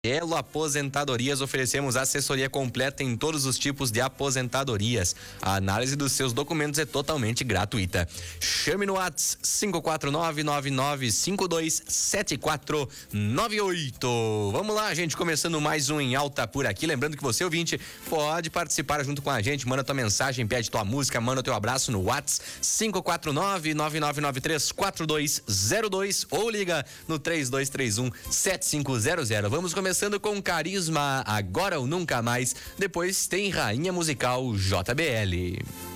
Elo Aposentadorias, oferecemos assessoria completa em todos os tipos de aposentadorias. A análise dos seus documentos é totalmente gratuita. Chame no WhatsApp 549-9952-7498. Vamos lá, gente, começando mais um Em Alta por aqui. Lembrando que você, ouvinte, pode participar junto com a gente. Manda tua mensagem, pede tua música, manda teu abraço no WhatsApp 549-9993-4202 ou liga no 3231-7500. Vamos começando com Carisma, Agora ou Nunca Mais. Depois tem Rainha Musical JBL.